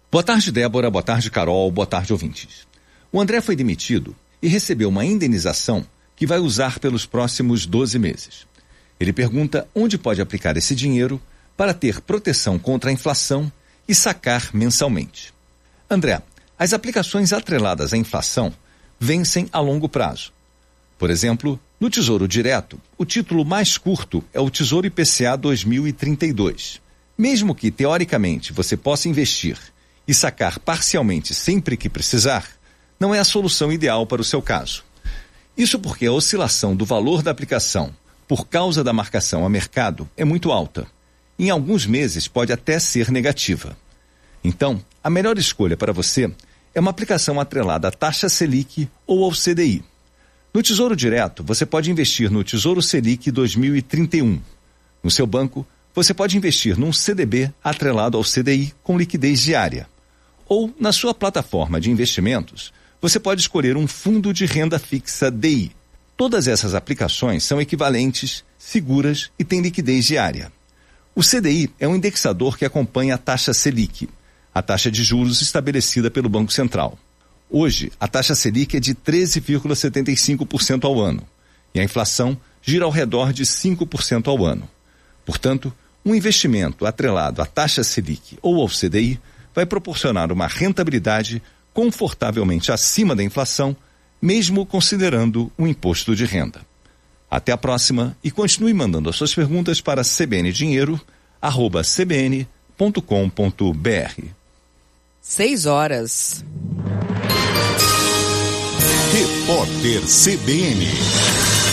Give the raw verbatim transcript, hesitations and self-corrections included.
Boa tarde, Débora. Boa tarde, Carol. Boa tarde, ouvintes. O André foi demitido e recebeu uma indenização que vai usar pelos próximos doze meses. Ele pergunta onde pode aplicar esse dinheiro para ter proteção contra a inflação e sacar mensalmente. André, as aplicações atreladas à inflação vencem a longo prazo. Por exemplo, no Tesouro Direto, o título mais curto é o Tesouro I P C A dois mil e trinta e dois. Mesmo que, teoricamente, você possa investir e sacar parcialmente sempre que precisar, não é a solução ideal para o seu caso. Isso porque a oscilação do valor da aplicação, por causa da marcação a mercado, é muito alta. Em alguns meses pode até ser negativa. Então, a melhor escolha para você é uma aplicação atrelada à taxa Selic ou ao C D I. No Tesouro Direto, você pode investir no Tesouro Selic dois mil e trinta e um. No seu banco, você pode investir num C D B atrelado ao C D I com liquidez diária. Ou, na sua plataforma de investimentos, você pode escolher um fundo de renda fixa D I. Todas essas aplicações são equivalentes, seguras e têm liquidez diária. O C D I é um indexador que acompanha a taxa Selic, a taxa de juros estabelecida pelo Banco Central. Hoje, a taxa Selic é de treze vírgula setenta e cinco por cento ao ano e a inflação gira ao redor de cinco por cento ao ano. Portanto, um investimento atrelado à taxa Selic ou ao C D I vai proporcionar uma rentabilidade confortavelmente acima da inflação, mesmo considerando o imposto de renda. Até a próxima e continue mandando as suas perguntas para cbndinheiro arroba c b n ponto com ponto b r. Seis horas. Repórter C B N.